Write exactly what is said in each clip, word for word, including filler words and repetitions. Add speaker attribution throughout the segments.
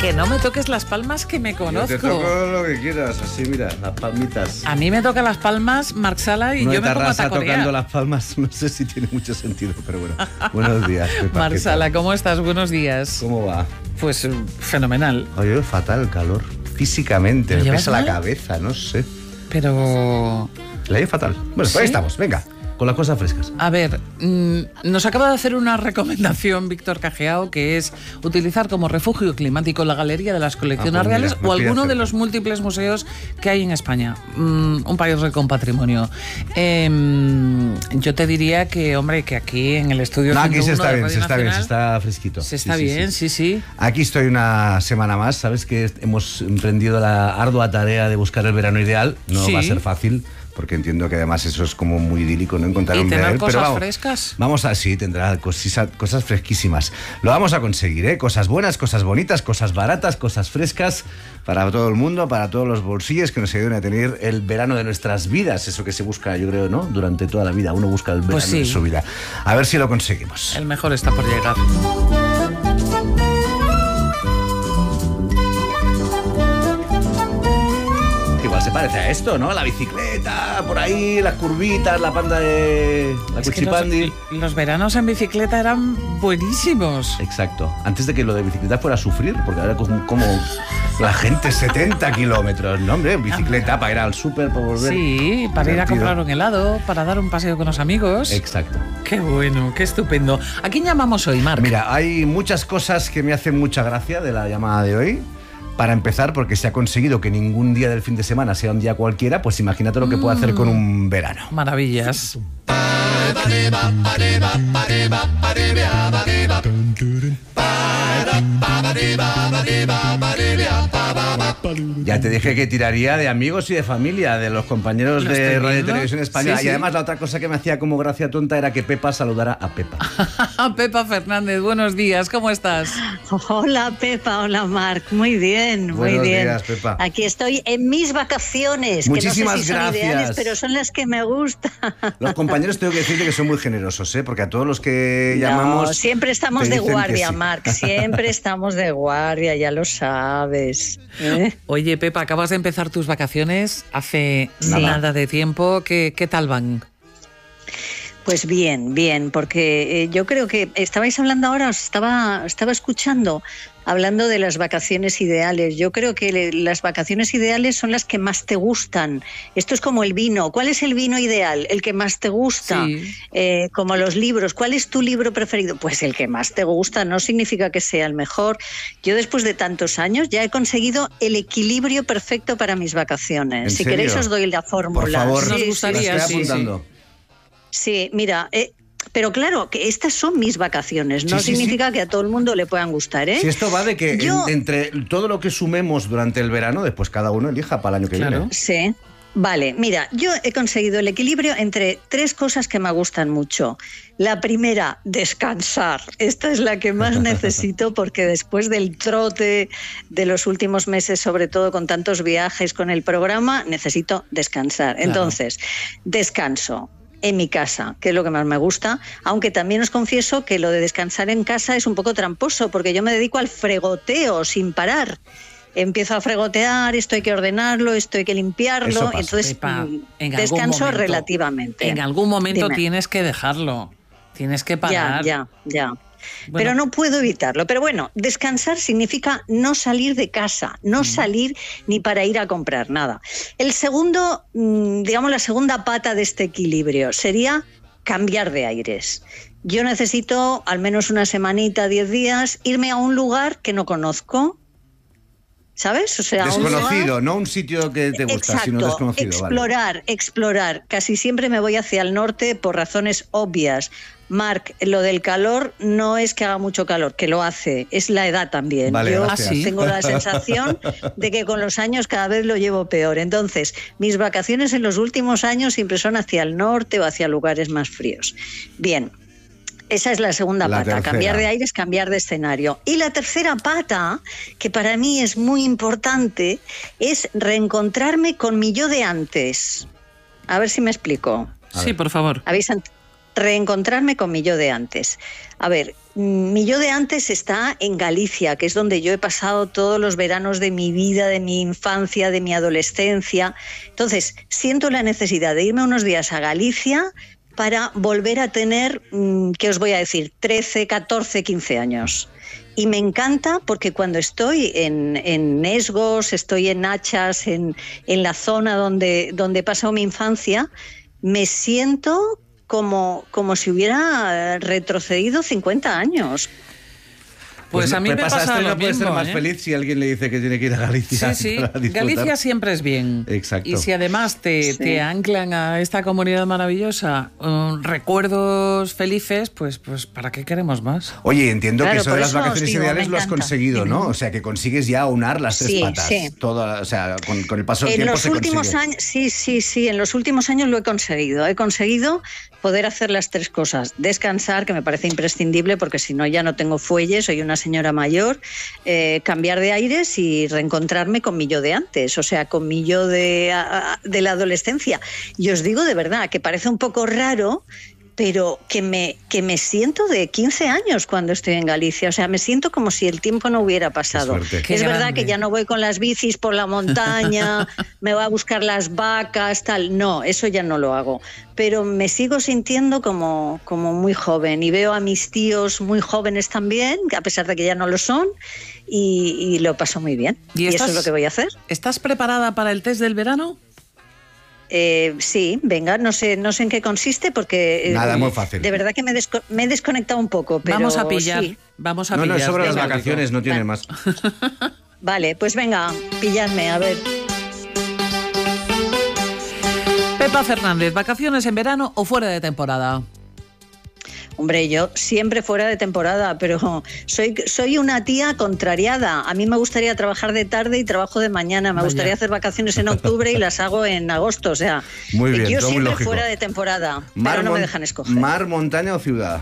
Speaker 1: Que no me toques las palmas, que me conozco.
Speaker 2: Yo te toco lo que quieras, así mira, las palmitas.
Speaker 1: A mí me toca las palmas Marc Sala y
Speaker 2: no
Speaker 1: yo me pongo a tacorear.
Speaker 2: tocando las palmas, no sé si tiene mucho sentido, pero bueno. Buenos días, Pepa.
Speaker 1: Marc Sala, ¿cómo estás? Buenos días.
Speaker 2: ¿Cómo va?
Speaker 1: Pues fenomenal.
Speaker 2: Oye, fatal el calor, físicamente, me pesa la cabeza, no sé.
Speaker 1: Pero...
Speaker 2: La llevo fatal. Bueno, pues
Speaker 1: ¿sí?
Speaker 2: Ahí estamos, venga. Con las cosas frescas.
Speaker 1: A ver, mmm, nos acaba de hacer una recomendación Víctor Cajeao, que es utilizar como refugio climático la Galería de las Colecciones ah, pues Reales mira, o alguno de los múltiples museos que hay en España. Mm, un país rico en patrimonio. Eh, yo te diría que, hombre, que aquí en el estudio...
Speaker 2: No, aquí se está bien, se está bien, se está fresquito.
Speaker 1: Se está
Speaker 2: sí,
Speaker 1: bien,
Speaker 2: sí,
Speaker 1: sí, sí.
Speaker 2: Aquí estoy una semana más. Sabes que hemos emprendido la ardua tarea de buscar el verano ideal. No sí. va a ser fácil, porque entiendo que además eso es como muy idílico, ¿no? Encontrar un
Speaker 1: tener
Speaker 2: ideal,
Speaker 1: cosas
Speaker 2: pero vamos,
Speaker 1: frescas.
Speaker 2: Vamos a, sí, tendrá cosas, cosas fresquísimas. Lo vamos a conseguir, ¿eh? Cosas buenas, cosas bonitas, cosas baratas, cosas frescas para todo el mundo, para todos los bolsillos que nos ayuden a tener el verano de nuestras vidas. Eso que se busca, yo creo, ¿no? Durante toda la vida. Uno busca el verano pues sí. de su vida. A ver si lo conseguimos.
Speaker 1: El mejor está por llegar.
Speaker 2: Igual se parece a esto, ¿no? La bicicleta, por ahí, las curvitas, la panda de... la
Speaker 1: es
Speaker 2: cuchipandi.
Speaker 1: Que los, los veranos en bicicleta eran buenísimos.
Speaker 2: Exacto. Antes de que lo de bicicleta fuera a sufrir, porque ahora como, como la gente setenta kilómetros, ¿no, hombre? Bicicleta ah, para ir al súper, para volver.
Speaker 1: Sí, para ir a comprar un helado, para dar un paseo con los amigos.
Speaker 2: Exacto.
Speaker 1: Qué bueno, qué estupendo. ¿A quién llamamos hoy, Marc?
Speaker 2: Mira, hay muchas cosas que me hacen mucha gracia de la llamada de hoy. Para empezar, porque se ha conseguido que ningún día del fin de semana sea un día cualquiera, pues imagínate lo que mm. puede hacer con un verano.
Speaker 1: Maravillas.
Speaker 2: Ya te dije que tiraría de amigos y de familia, de los compañeros ¿Lo de Radio y Televisión Española. Sí, sí. Y además la otra cosa que me hacía como gracia tonta era que Pepa saludara a Pepa.
Speaker 1: Pepa Fernández, buenos días, ¿cómo estás?
Speaker 3: Hola Pepa, hola Marc, muy bien, muy
Speaker 2: buenos
Speaker 3: bien.
Speaker 2: Días, Pepa.
Speaker 3: Aquí estoy en mis vacaciones,
Speaker 2: Muchísimas
Speaker 3: que no sé si son
Speaker 2: gracias.
Speaker 3: ideales, pero son las que me gustan.
Speaker 2: Los compañeros tengo que decirte que son muy generosos, ¿eh? Porque a todos los que
Speaker 3: no,
Speaker 2: llamamos...
Speaker 3: siempre estamos de guardia,
Speaker 2: sí.
Speaker 3: Marc, siempre estamos de guardia, ya lo sabes. ¿eh?
Speaker 1: Oye, Pepa, acabas de empezar tus vacaciones hace sí. nada de tiempo. ¿Qué, qué tal van?
Speaker 3: Pues bien, bien, porque eh, yo creo que estabais hablando ahora, os estaba, estaba escuchando, hablando de las vacaciones ideales. Yo creo que le, las vacaciones ideales son las que más te gustan. Esto es como el vino. ¿Cuál es el vino ideal? El que más te gusta.
Speaker 1: Sí.
Speaker 3: Eh, como los libros. ¿Cuál es tu libro preferido? Pues el que más te gusta. No significa que sea el mejor. Yo después de tantos años ya he conseguido el equilibrio perfecto para mis vacaciones. Si
Speaker 2: serio?
Speaker 3: queréis os doy la fórmula.
Speaker 2: Por favor,
Speaker 1: sí, nos gustaría.
Speaker 2: La estoy apuntando.
Speaker 3: Sí, sí. Sí, mira, eh, pero claro, que estas son mis vacaciones, no
Speaker 2: sí, sí,
Speaker 3: significa
Speaker 2: sí.
Speaker 3: que a todo el mundo le puedan gustar, ¿eh?
Speaker 2: Si esto va de que
Speaker 3: Yo...
Speaker 2: en, entre todo lo que sumemos durante el verano, después cada uno elija para el año que
Speaker 1: claro.
Speaker 2: viene.
Speaker 3: Sí, vale, mira, yo he conseguido el equilibrio entre tres cosas que me gustan mucho. La primera, descansar. Esta es la que más necesito porque después del trote de los últimos meses, sobre todo con tantos viajes con el programa, necesito descansar.
Speaker 1: Claro.
Speaker 3: Entonces, descanso. En mi casa, que es lo que más me gusta, aunque también os confieso que lo de descansar en casa es un poco tramposo, porque yo me dedico al fregoteo sin parar. Empiezo a fregotear, esto hay que ordenarlo, esto hay que limpiarlo, entonces
Speaker 1: Pepa, en
Speaker 3: descanso
Speaker 1: momento,
Speaker 3: relativamente.
Speaker 1: En algún momento
Speaker 3: Dime.
Speaker 1: Tienes que dejarlo, tienes que parar.
Speaker 3: Ya, ya, ya.
Speaker 1: Bueno.
Speaker 3: Pero no puedo evitarlo. Pero bueno, descansar significa no salir de casa, no mm. salir ni para ir a comprar nada. El segundo, digamos, la segunda pata de este equilibrio sería cambiar de aires. Yo necesito al menos una semanita, diez días, irme a un lugar que no conozco. ¿Sabes? O sea,
Speaker 2: desconocido,
Speaker 3: un lugar...
Speaker 2: no un sitio que te gusta,
Speaker 3: Exacto,
Speaker 2: sino desconocido.
Speaker 3: Explorar,
Speaker 2: vale.
Speaker 3: explorar. Casi siempre me voy hacia el norte por razones obvias. Marc, lo del calor no es que haga mucho calor, que lo hace, es la edad también.
Speaker 2: Vale,
Speaker 3: Yo
Speaker 2: gracias.
Speaker 3: tengo la sensación de que con los años cada vez lo llevo peor. Entonces, mis vacaciones en los últimos años siempre son hacia el norte o hacia lugares más fríos. Bien. Esa es la segunda
Speaker 2: la
Speaker 3: pata,
Speaker 2: tercera.
Speaker 3: Cambiar de aires, cambiar de escenario. Y la tercera pata, que para mí es muy importante, es reencontrarme con mi yo de antes. A ver si me explico.
Speaker 1: Sí, por favor.
Speaker 3: ¿Habéis ant- reencontrarme con mi yo de antes. A ver, Mi yo de antes está en Galicia, que es donde yo he pasado todos los veranos de mi vida, de mi infancia, de mi adolescencia. Entonces, siento la necesidad de irme unos días a Galicia para volver a tener, ¿qué os voy a decir?, trece, catorce, quince años. Y me encanta porque cuando estoy en, en Nesgos, estoy en Nachas, en, en la zona donde, donde he pasado mi infancia, me siento como, como si hubiera retrocedido cincuenta años.
Speaker 1: Pues, pues a mí me pasa lo
Speaker 2: no puede
Speaker 1: mismo,
Speaker 2: ser más
Speaker 1: ¿eh?
Speaker 2: feliz si alguien le dice que tiene que ir a Galicia.
Speaker 1: Sí, sí.
Speaker 2: Para
Speaker 1: Galicia siempre es bien.
Speaker 2: Exacto.
Speaker 1: Y si además te, sí. te anclan a esta comunidad maravillosa um, recuerdos felices, pues, pues ¿para qué queremos más?
Speaker 2: Oye, entiendo
Speaker 3: claro,
Speaker 2: que eso de las vacaciones
Speaker 3: digo,
Speaker 2: ideales lo has conseguido, ¿no? O sea, que consigues ya unar las tres
Speaker 3: sí,
Speaker 2: patas.
Speaker 3: Sí.
Speaker 2: Toda, o sea, con, con el paso del
Speaker 3: en
Speaker 2: tiempo
Speaker 3: los
Speaker 2: se
Speaker 3: últimos
Speaker 2: consigue.
Speaker 3: años, sí, sí, sí. En los últimos años lo he conseguido. He conseguido poder hacer las tres cosas. Descansar, que me parece imprescindible, porque si no ya no tengo fuelle, soy una señora mayor. Eh, cambiar de aires y reencontrarme con mi yo de antes, o sea, con mi yo de, a, de la adolescencia. Y os digo de verdad que parece un poco raro, pero que me, que me siento de quince años cuando estoy en Galicia. O sea, me siento como si el tiempo no hubiera pasado.
Speaker 2: Qué
Speaker 3: es
Speaker 1: Qué
Speaker 3: verdad
Speaker 1: grande.
Speaker 3: que ya no voy con las bicis por la montaña, me voy a buscar las vacas, tal. No, eso ya no lo hago. Pero me sigo sintiendo como, como muy joven. Y veo a mis tíos muy jóvenes también, a pesar de que ya no lo son, y, y lo paso muy bien.
Speaker 1: ¿Y,
Speaker 3: y
Speaker 1: estás,
Speaker 3: eso es lo que voy a hacer.
Speaker 1: ¿Estás preparada para el test del verano?
Speaker 3: Eh, sí, venga, no sé, no sé en qué consiste porque... Eh,
Speaker 2: Nada, muy fácil.
Speaker 3: De verdad que me, desco- me he desconectado un poco, pero
Speaker 1: Vamos a pillar,
Speaker 3: sí.
Speaker 1: vamos a
Speaker 2: No,
Speaker 1: pillar.
Speaker 2: no, es sobre las
Speaker 1: venga.
Speaker 2: vacaciones, no tiene
Speaker 3: Vale.
Speaker 2: más.
Speaker 3: Vale, pues venga, pilladme, a ver.
Speaker 1: Pepa Fernández, ¿vacaciones en verano o fuera de temporada?
Speaker 3: Hombre, yo siempre fuera de temporada, pero soy, soy una tía contrariada. A mí me gustaría trabajar de tarde y trabajo de mañana. Me
Speaker 1: Vaya.
Speaker 3: gustaría hacer vacaciones en octubre y las hago en agosto. O sea,
Speaker 2: Muy bien,
Speaker 3: yo
Speaker 2: todo muy
Speaker 3: siempre
Speaker 2: lógico.
Speaker 3: fuera de temporada,
Speaker 2: Mar,
Speaker 3: pero no me
Speaker 2: mon-
Speaker 3: dejan escoger.
Speaker 2: ¿Mar, montaña o ciudad?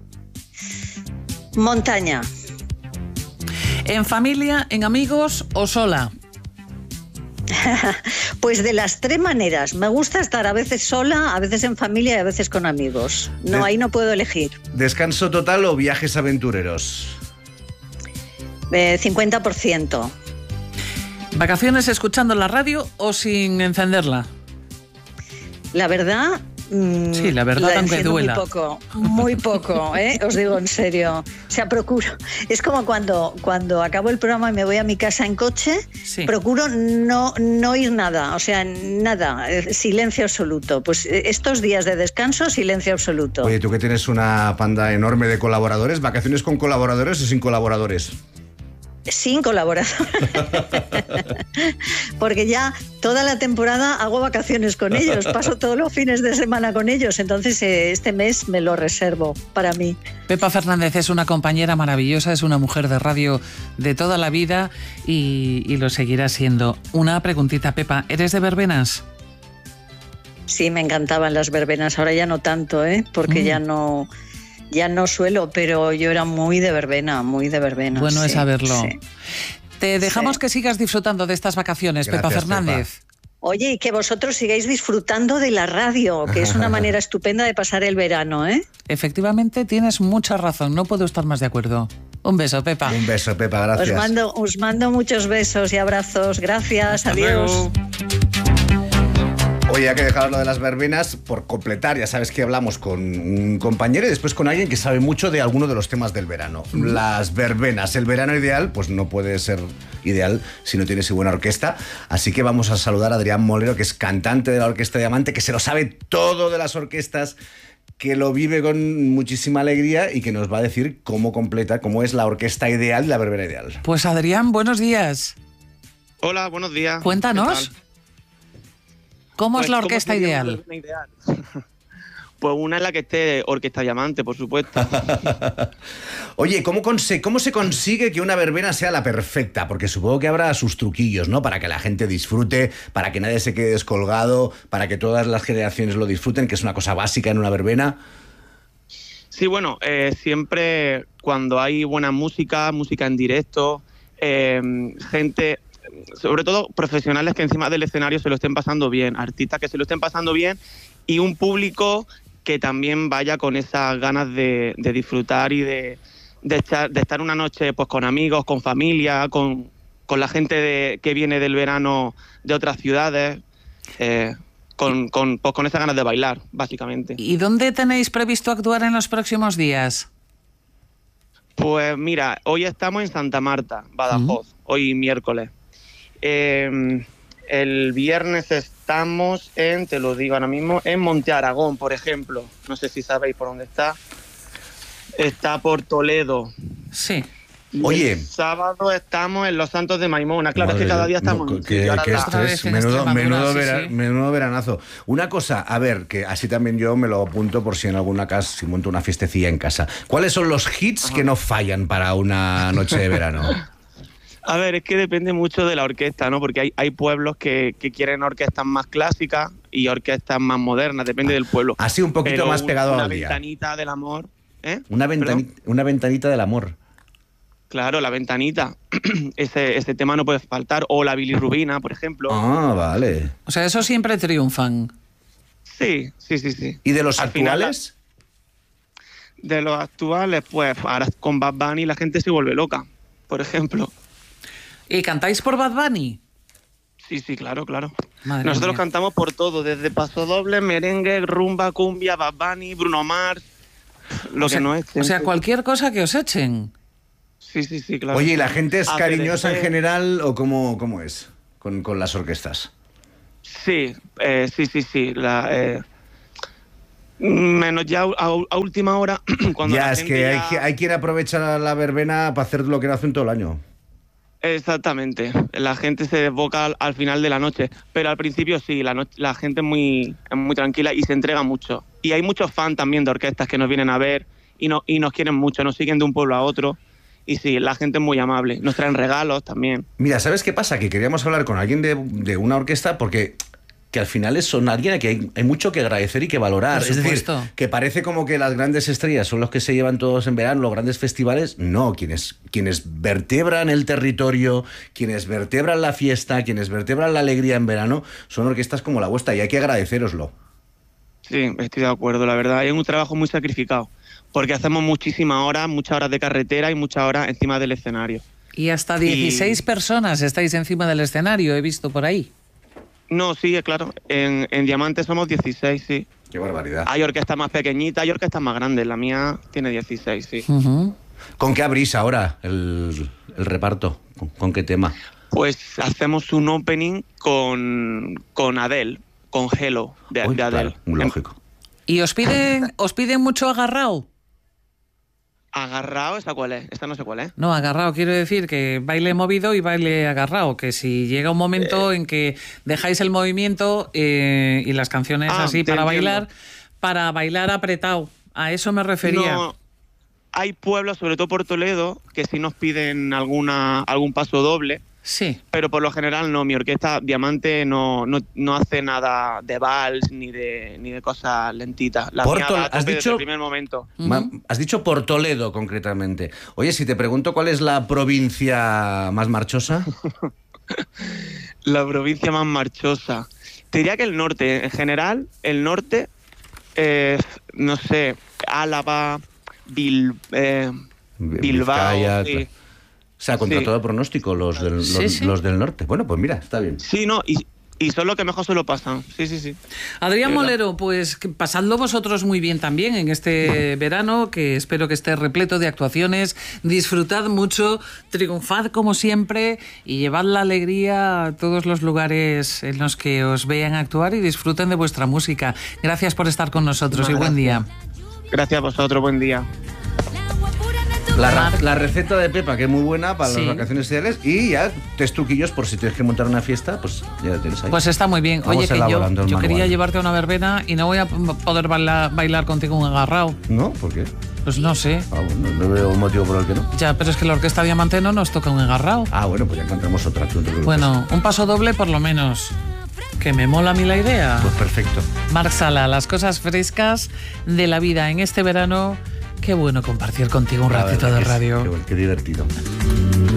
Speaker 3: Montaña.
Speaker 1: ¿En familia, en amigos o sola?
Speaker 3: Pues de las tres maneras. Me gusta estar a veces sola, a veces en familia y a veces con amigos. No,
Speaker 2: De-
Speaker 3: ahí no puedo elegir.
Speaker 2: ¿Descanso total o viajes aventureros?
Speaker 3: Eh, cincuenta por ciento.
Speaker 1: ¿Vacaciones escuchando la radio o sin encenderla?
Speaker 3: La verdad... mm,
Speaker 1: Sí, la verdad, aunque
Speaker 3: enciendo
Speaker 1: duela.
Speaker 3: Muy poco, muy poco, ¿eh? Os digo en serio. O sea, procuro. Es como cuando, cuando acabo el programa y me voy a mi casa en coche,
Speaker 1: Sí.
Speaker 3: procuro no, no ir nada, o sea, nada, eh, silencio absoluto. Pues eh, estos días de descanso, silencio absoluto.
Speaker 2: Oye, tú que tienes una panda enorme de colaboradores, ¿vacaciones con colaboradores o sin colaboradores?
Speaker 3: Sin colaborador. Porque ya toda la temporada hago vacaciones con ellos, paso todos los fines de semana con ellos, entonces eh, este mes me lo reservo para mí.
Speaker 1: Pepa Fernández es una compañera maravillosa, es una mujer de radio de toda la vida y, y lo seguirá siendo. Una preguntita, Pepa, ¿eres de verbenas?
Speaker 3: Sí, me encantaban las verbenas, ahora ya no tanto, ¿eh? Porque
Speaker 1: Mm.
Speaker 3: ya no... Ya no suelo, pero yo era muy de verbena, muy de verbena.
Speaker 1: Bueno
Speaker 3: sí,
Speaker 1: es saberlo.
Speaker 3: sí.
Speaker 1: Te dejamos
Speaker 3: Sí.
Speaker 1: que sigas disfrutando de estas vacaciones,
Speaker 2: Gracias,
Speaker 1: Pepa Fernández.
Speaker 3: Oye, y que vosotros sigáis disfrutando de la radio, que es una manera estupenda de pasar el verano, ¿eh?
Speaker 1: Efectivamente, tienes mucha razón, no puedo estar más de acuerdo. Un beso, Pepa.
Speaker 2: Un beso, Pepa, gracias.
Speaker 3: Os mando, os mando muchos besos y abrazos. Gracias, adiós.
Speaker 1: Luego.
Speaker 2: Oye, hay que dejar lo de las verbenas por completar. Ya sabes que hablamos con un compañero y después con alguien que sabe mucho de alguno de los temas del verano. Las verbenas. El verano ideal, pues no puede ser ideal si no tienes buena orquesta. Así que vamos a saludar a Adrián Molero, que es cantante de la Orquesta Diamante, que se lo sabe todo de las orquestas, que lo vive con muchísima alegría y que nos va a decir cómo completa, cómo es la orquesta ideal y la verbena ideal.
Speaker 1: Pues Adrián, buenos días.
Speaker 4: Hola, buenos días.
Speaker 1: Cuéntanos,
Speaker 4: ¿Qué tal?
Speaker 1: ¿cómo
Speaker 4: Pues,
Speaker 1: es la
Speaker 4: ¿cómo
Speaker 1: orquesta
Speaker 4: sería
Speaker 1: ideal?
Speaker 4: una verbena ideal? Pues una en la que esté Orquesta Diamante, por supuesto.
Speaker 2: Oye, ¿cómo, conse- ¿cómo se consigue que una verbena sea la perfecta? Porque supongo que habrá sus truquillos, ¿no? Para que la gente disfrute, para que nadie se quede descolgado, para que todas las generaciones lo disfruten, que es una cosa básica en una verbena.
Speaker 4: Sí, bueno, eh, siempre cuando hay buena música, música en directo, eh, gente, sobre todo profesionales que encima del escenario se lo estén pasando bien, artistas que se lo estén pasando bien y un público que también vaya con esas ganas de, de disfrutar y de, de, echar, de estar una noche pues con amigos, con familia, con, con la gente de, que viene del verano de otras ciudades, eh, con, con, pues, con esas ganas de bailar, básicamente.
Speaker 1: ¿Y dónde tenéis previsto actuar en los próximos días?
Speaker 4: Pues mira, hoy estamos en Santa Marta, Badajoz, uh-huh. hoy miércoles. Eh, el viernes estamos en, te lo digo ahora mismo, en Monte Aragón, por ejemplo. No sé si sabéis por dónde está. Está por Toledo.
Speaker 1: Sí.
Speaker 4: Y
Speaker 2: Oye.
Speaker 4: el sábado estamos en Los Santos de Maimona. Claro,
Speaker 2: Madre,
Speaker 4: es que cada día estamos...
Speaker 2: No, que, que esto es menudo, menudo,
Speaker 1: sí,
Speaker 2: vera,
Speaker 1: sí.
Speaker 2: menudo veranazo. Una cosa, a ver, que así también yo me lo apunto por si en alguna casa, si monto una fiestecilla en casa. ¿Cuáles son los hits Ajá. que no fallan para una noche de verano?
Speaker 4: A ver, es que depende mucho de la orquesta, ¿no? Porque hay, hay pueblos que, que quieren orquestas más clásicas y orquestas más modernas, depende ah, del pueblo.
Speaker 2: Así un poquito
Speaker 4: Pero
Speaker 2: más pegado
Speaker 4: una
Speaker 2: al día.
Speaker 4: Una ventanita del amor... ¿Eh?
Speaker 2: Una, ventanita, una ventanita del amor.
Speaker 4: Claro, la ventanita. ese, ese tema no puede faltar. O la bilirrubina, por ejemplo.
Speaker 2: Ah, vale.
Speaker 1: O sea, eso siempre triunfan.
Speaker 4: Sí, sí, sí, sí.
Speaker 2: ¿Y de los
Speaker 4: Al
Speaker 2: actuales?
Speaker 4: Final, de los actuales, pues ahora con Bad Bunny la gente se vuelve loca, por ejemplo.
Speaker 1: ¿Y cantáis por Bad Bunny?
Speaker 4: Sí, sí, claro, claro.
Speaker 1: Madre
Speaker 4: Nosotros
Speaker 1: mía.
Speaker 4: cantamos por todo, desde pasodoble, merengue, rumba, cumbia, Bad Bunny, Bruno Mars... Lo
Speaker 1: o sea,
Speaker 4: que no es,
Speaker 1: o sea, cualquier cosa que os echen.
Speaker 4: Sí, sí, sí, claro.
Speaker 2: Oye, ¿y la gente es
Speaker 4: A
Speaker 2: cariñosa
Speaker 4: P D C.
Speaker 2: en general o cómo, cómo es con, con las orquestas?
Speaker 4: Sí, eh, sí, sí, sí. La, eh, menos ya a, a última hora, cuando
Speaker 2: ya,
Speaker 4: la
Speaker 2: es
Speaker 4: gente
Speaker 2: que
Speaker 4: ya...
Speaker 2: hay, hay quien aprovecha la verbena para hacer lo que no hacen todo el año.
Speaker 4: Exactamente. La gente se desboca al, al final de la noche. Pero al principio sí, la, no, la gente es muy, es muy tranquila y se entrega mucho. Y hay muchos fans también de orquestas que nos vienen a ver y, no, y nos quieren mucho, nos siguen de un pueblo a otro. Y sí, la gente es muy amable. Nos traen regalos también.
Speaker 2: Mira, ¿sabes qué pasa? Que queríamos hablar con alguien de, de una orquesta porque... que al final es son alguien a que hay, hay mucho que agradecer y que valorar.
Speaker 1: Por
Speaker 2: es decir,
Speaker 1: supuesto.
Speaker 2: que parece como que las grandes estrellas son los que se llevan todos en verano, los grandes festivales. No, quienes, quienes vertebran el territorio, quienes vertebran la fiesta, quienes vertebran la alegría en verano, son orquestas como la vuestra y hay que agradeceroslo.
Speaker 4: Sí, estoy de acuerdo, la verdad. Es un trabajo muy sacrificado, porque hacemos muchísimas horas, muchas horas de carretera y muchas horas encima del escenario.
Speaker 1: Y hasta dieciséis
Speaker 4: y...
Speaker 1: personas estáis encima del escenario, he visto por ahí.
Speaker 4: No, sí, claro. En, en Diamante somos dieciséis, sí.
Speaker 2: Qué barbaridad.
Speaker 4: Hay orquestas más pequeñitas, hay orquestas más grandes. La mía tiene dieciséis, sí.
Speaker 1: Uh-huh.
Speaker 2: ¿Con qué abrís ahora el, el reparto? ¿Con, ¿Con qué tema?
Speaker 4: Pues hacemos un opening con, con Adele, con Hello, de,
Speaker 2: Uy,
Speaker 4: de Adele.
Speaker 2: Claro, muy lógico.
Speaker 1: ¿Y os piden, os piden mucho agarrao?
Speaker 4: ¿Agarrao? ¿Esta cuál es? Esta no sé cuál es.
Speaker 1: No, agarrao quiero decir que baile movido y baile agarrao, que si llega un momento eh... en que dejáis el movimiento eh, y las canciones
Speaker 4: ah,
Speaker 1: así para
Speaker 4: entiendo.
Speaker 1: bailar, para bailar apretado, a eso me refería.
Speaker 4: No, hay pueblos, sobre todo por Toledo, que sí nos piden alguna algún paso doble.
Speaker 1: Sí.
Speaker 4: Pero por lo general no, mi orquesta Diamante no, no, no hace nada de vals ni de ni de cosas lentitas. La
Speaker 2: Porto,
Speaker 4: mía va a
Speaker 2: has
Speaker 4: tope
Speaker 2: dicho,
Speaker 4: desde el primer momento.
Speaker 2: Uh-huh. Has dicho por Toledo, concretamente. Oye, si te pregunto cuál es la provincia más marchosa.
Speaker 4: La provincia más marchosa. Te diría que el norte, en general, el norte, eh, no sé, Álava, Bil, eh, Bilbao...
Speaker 2: Vizcaya,
Speaker 4: sí.
Speaker 2: O sea, contra
Speaker 4: sí.
Speaker 2: todo pronóstico, los del,
Speaker 1: Sí,
Speaker 2: los,
Speaker 1: sí.
Speaker 2: los del norte. Bueno, pues mira, está bien.
Speaker 4: Sí, no, y, y son los que mejor se lo pasan. Sí, sí, sí.
Speaker 1: Adrián
Speaker 4: Sí,
Speaker 1: Molero, pues que pasadlo vosotros muy bien también en este verano, que espero que esté repleto de actuaciones. Disfrutad mucho, triunfad como siempre y llevad la alegría a todos los lugares en los que os vean actuar y disfruten de vuestra música. Gracias por estar con nosotros
Speaker 4: No,
Speaker 1: y buen día.
Speaker 4: Gracias a vosotros, buen día.
Speaker 2: La, la receta de Pepa, que es muy buena para
Speaker 1: Sí.
Speaker 2: las vacaciones ideales. Y ya tres truquillos por si tienes que montar una fiesta, pues ya lo tienes ahí.
Speaker 1: Pues está muy bien.
Speaker 2: Vamos
Speaker 1: Oye, que yo,
Speaker 2: elaborando el
Speaker 1: yo quería
Speaker 2: manual.
Speaker 1: llevarte a una verbena y no voy a p- poder bailar, bailar contigo un agarrao.
Speaker 2: ¿No? ¿Por qué?
Speaker 1: Pues no sé.
Speaker 2: Ah, bueno, no veo un motivo por el que no.
Speaker 1: Ya, pero es que la Orquesta Diamante no nos toca un agarrao.
Speaker 2: Ah, bueno, pues ya encontramos otra. tú no te preocupes.
Speaker 1: Bueno, un paso doble por lo menos. Que me mola a mí la idea.
Speaker 2: Pues perfecto.
Speaker 1: Marc Sala, las cosas frescas de la vida en este verano. Qué bueno compartir contigo un
Speaker 2: La
Speaker 1: ratito
Speaker 2: verdad
Speaker 1: de
Speaker 2: que sí,
Speaker 1: radio.
Speaker 2: Qué, qué divertido.